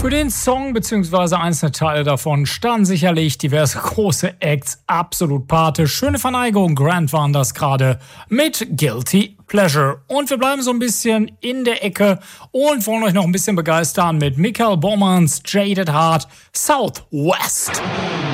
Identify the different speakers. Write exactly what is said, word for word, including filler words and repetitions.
Speaker 1: Für den Song bzw. einzelne Teile davon standen sicherlich diverse große Acts absolut Pate. Schöne Verneigung, Grant waren das gerade mit Guilty Pleasure. Und wir bleiben so ein bisschen in der Ecke und wollen euch noch ein bisschen begeistern mit Michael Baumanns Jaded Heart Southwest.